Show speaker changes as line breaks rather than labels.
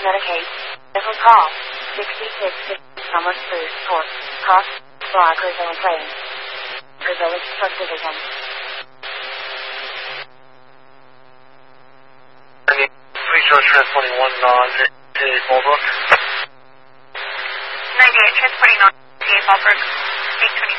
Medicaid. Vehicle call. 66 Summer Food Port. Cross. Block Griselle Plain. Griselle Truck Division.
Please show transporting 198 Fallbrook.
98, transporting 98 Fallbrook. 820.